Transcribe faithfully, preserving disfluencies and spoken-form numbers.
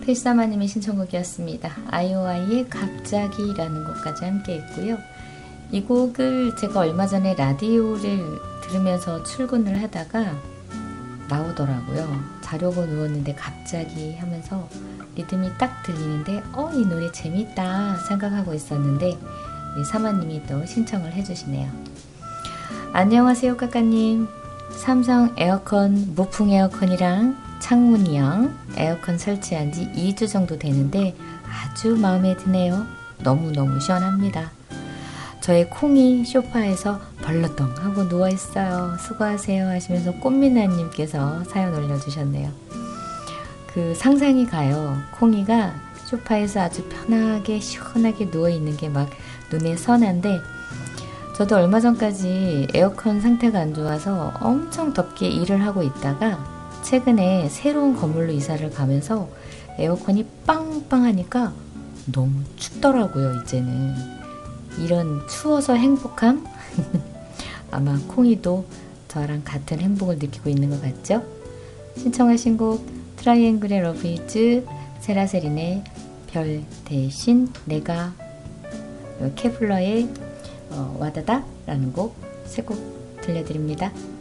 필사마님의 신청곡이었습니다. 아이오아이의 갑자기라는 곡까지 함께 했고요. 이 곡을 제가 얼마 전에 라디오를 들으면서 출근을 하다가 나오더라고요. 자려고 누웠는데 갑자기 하면서 리듬이 딱 들리는데 어, 이 노래 재밌다 생각하고 있었는데 우리 사마님이 또 신청을 해주시네요. 안녕하세요 까까님. 삼성 에어컨, 무풍 에어컨이랑 창문이랑 에어컨 설치한 지 이 주 정도 되는데 아주 마음에 드네요. 너무너무 시원합니다. 저의 콩이 소파에서 벌러덩 하고 누워있어요. 수고하세요 하시면서 꽃미나님께서 사연 올려주셨네요. 그 상상이 가요. 콩이가 소파에서 아주 편하게 시원하게 누워있는 게 막 눈에 선한데 저도 얼마 전까지 에어컨 상태가 안 좋아서 엄청 덥게 일을 하고 있다가 최근에 새로운 건물로 이사를 가면서 에어컨이 빵빵 하니까 너무 춥더라고요. 이제는 이런 추워서 행복함? 아마 콩이도 저랑 같은 행복을 느끼고 있는 것 같죠? 신청하신 곡 트라이앵글의 러브이즈, 세라세린의 별 대신 내가, 케플러의 어, 와다다 라는 곡 세 곡 들려드립니다.